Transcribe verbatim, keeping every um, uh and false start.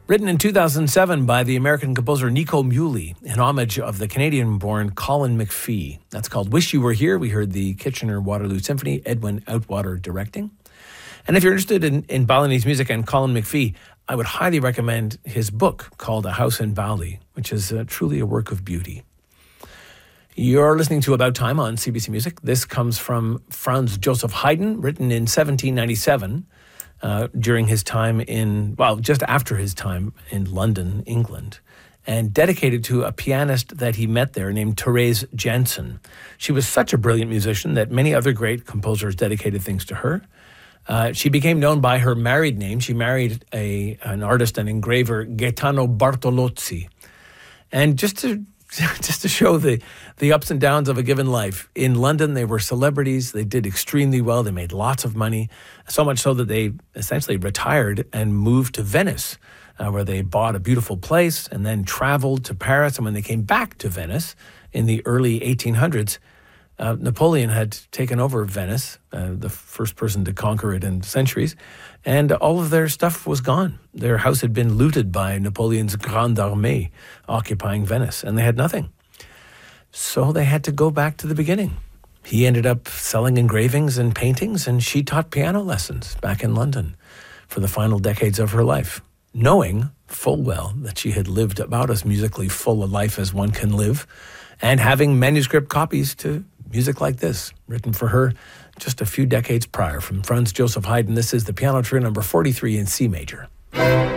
Written in two thousand seven by the American composer Nico Muhly in homage of the Canadian-born Colin McPhee. That's called Wish You Were Here. We heard the Kitchener-Waterloo Symphony, Edwin Outwater directing. And if you're interested in, in Balinese music and Colin McPhee, I would highly recommend his book called A House in Bali, which is uh, truly a work of beauty. You're listening to About Time on C B C Music. This comes from Franz Joseph Haydn, written in seventeen ninety-seven. Uh, during his time in, well, just after his time in London, England, and dedicated to a pianist that he met there named Therese Janssen. She was such a brilliant musician that many other great composers dedicated things to her. Uh, she became known by her married name. She married a an artist and engraver, Gaetano Bartolozzi. And just to just to show the, the ups and downs of a given life. In London, they were celebrities. They did extremely well. They made lots of money, so much so that they essentially retired and moved to Venice, uh, where they bought a beautiful place and then traveled to Paris. And when they came back to Venice in the early eighteen hundreds, uh, Napoleon had taken over Venice, uh, the first person to conquer it in centuries, and all of their stuff was gone. Their house had been looted by Napoleon's Grande Armée occupying Venice, and they had nothing. So they had to go back to the beginning. He ended up selling engravings and paintings, and she taught piano lessons back in London for the final decades of her life, knowing full well that she had lived about as musically full a life as one can live, and having manuscript copies to music like this, written for her just a few decades prior. From Franz Joseph Haydn, this is the Piano Trio number forty-three in C major.